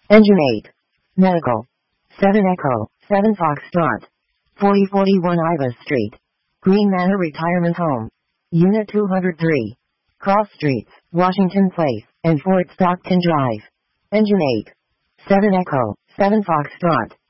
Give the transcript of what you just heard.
Engine 8. Medical. 7 Echo, 7 Foxtrot. 4041 Ivas Street. Green Manor Retirement Home. Unit 203. Cross Streets, Washington Place, and Fort Stockton Drive. Engine 8. 7 Echo, 7 Foxtrot.